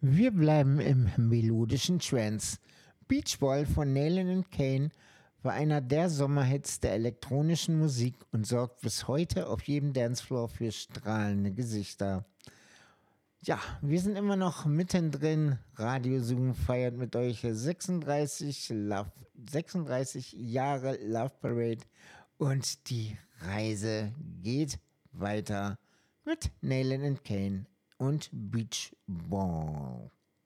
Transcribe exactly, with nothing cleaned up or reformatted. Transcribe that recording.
Wir bleiben im melodischen Trance. Beach Ball von Nayland Kane war einer der Sommerhits der elektronischen Musik und sorgt bis heute auf jedem Dancefloor für strahlende Gesichter. Ja, wir sind immer noch mittendrin. Radio Zoom feiert mit euch sechsunddreißig, Love, sechsunddreißig Jahre Love Parade und die Reise geht weiter mit Nayland Kane und Beach Ball.